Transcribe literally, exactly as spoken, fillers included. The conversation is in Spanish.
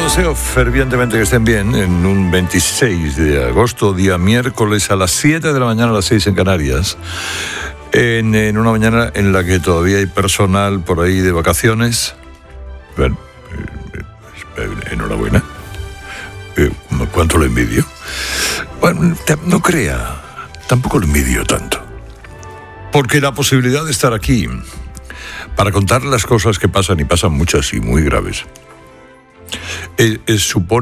Deseo fervientemente que estén bien en un veintiséis de agosto, día miércoles, a las siete de la mañana, a las seis en Canarias, en, en una mañana en la que todavía hay personal por ahí de vacaciones. Bueno, eh, eh, enhorabuena. Eh, ¿Cuánto lo envidio? Bueno, no crea, tampoco lo envidio tanto. Porque la posibilidad de estar aquí para contar las cosas que pasan, y pasan muchas y muy graves, es, es, supone